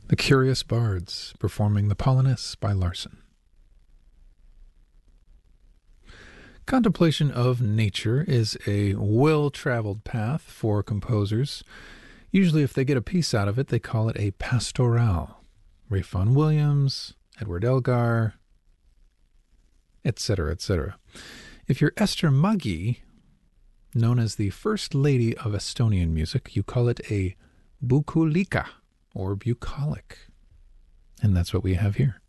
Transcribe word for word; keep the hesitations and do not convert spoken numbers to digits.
The Curious Bards performing the Polonaise by Larsen. Contemplation of nature is a well-traveled path for composers. Usually if they get a piece out of it, they call it a pastoral. Ralph Vaughan Williams, Edward Elgar, et cetera, et cetera. If you're Esther Maggi, known as the First Lady of Estonian music, you call it a bukulika, or bucolic. And that's what we have here.